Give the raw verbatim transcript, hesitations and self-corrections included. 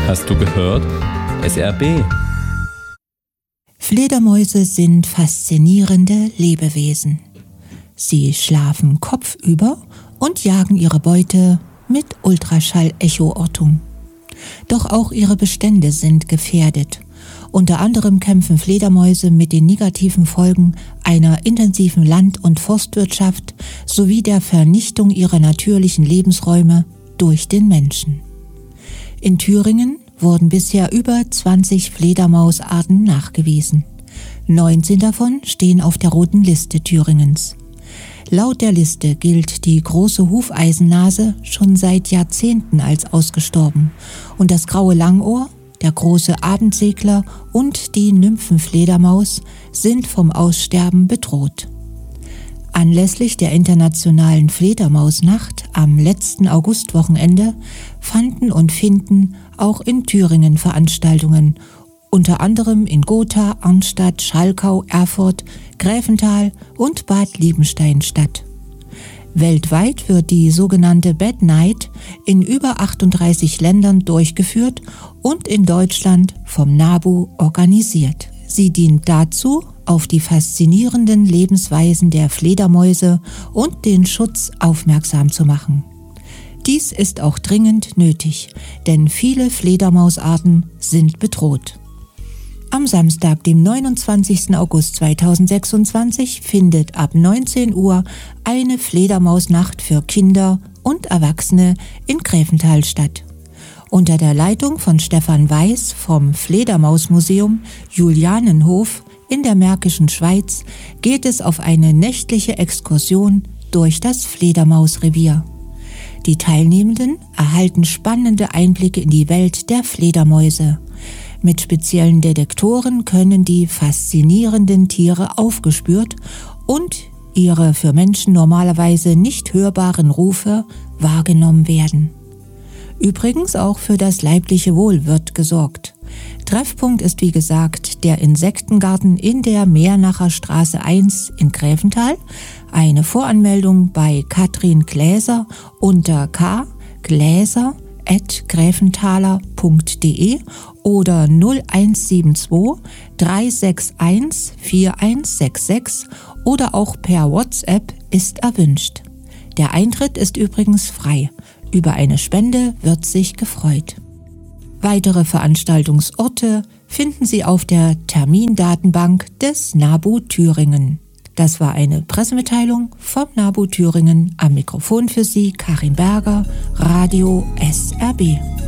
Hast du gehört? S R B. Fledermäuse sind faszinierende Lebewesen. Sie schlafen kopfüber und jagen ihre Beute mit Ultraschall-Echo-Ortung. Doch auch ihre Bestände sind gefährdet. Unter anderem kämpfen Fledermäuse mit den negativen Folgen einer intensiven Land- und Forstwirtschaft sowie der Vernichtung ihrer natürlichen Lebensräume durch den Menschen. In Thüringen wurden bisher über zwanzig Fledermausarten nachgewiesen. neunzehn davon stehen auf der roten Liste Thüringens. Laut der Liste gilt die große Hufeisennase schon seit Jahrzehnten als ausgestorben und das graue Langohr, der große Abendsegler und die Nymphenfledermaus sind vom Aussterben bedroht. Anlässlich der internationalen Fledermausnacht am letzten Augustwochenende fanden und finden auch in Thüringen Veranstaltungen, unter anderem in Gotha, Arnstadt, Schalkau, Erfurt, Gräfenthal und Bad Liebenstein statt. Weltweit wird die sogenannte Bat Night in über achtunddreißig Ländern durchgeführt und in Deutschland vom NABU organisiert. Sie dient dazu, auf die faszinierenden Lebensweisen der Fledermäuse und den Schutz aufmerksam zu machen. Dies ist auch dringend nötig, denn viele Fledermausarten sind bedroht. Am Samstag, dem neunundzwanzigsten August zweitausendsechsundzwanzig, findet ab neunzehn Uhr eine Fledermausnacht für Kinder und Erwachsene in Gräfenthal statt. Unter der Leitung von Stefan Weiß vom Fledermausmuseum Julianenhof in der Märkischen Schweiz geht es auf eine nächtliche Exkursion durch das Fledermausrevier. Die Teilnehmenden erhalten spannende Einblicke in die Welt der Fledermäuse. Mit speziellen Detektoren können die faszinierenden Tiere aufgespürt und ihre für Menschen normalerweise nicht hörbaren Rufe wahrgenommen werden. Übrigens auch für das leibliche Wohl wird gesorgt. Treffpunkt ist wie gesagt der Insektengarten in der Meernacher Straße eins in Gräfenthal. Eine Voranmeldung bei Katrin Gläser unter k gläser at gräfenthaler punkt de oder null eins sieben zwei drei sechs eins vier eins sechs sechs oder auch per WhatsApp ist erwünscht. Der Eintritt ist übrigens frei. Über eine Spende wird sich gefreut. Weitere Veranstaltungsorte finden Sie auf der Termindatenbank des NABU Thüringen. Das war eine Pressemitteilung vom NABU Thüringen. Am Mikrofon für Sie Karin Berger, Radio S R B.